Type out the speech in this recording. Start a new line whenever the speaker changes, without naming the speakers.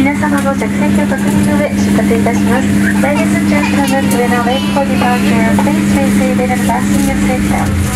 皆様の着席を確認の上出発いたします。Ladies and gentlemen, we are now waiting for departure. Please be seated and fasten your seatbelt.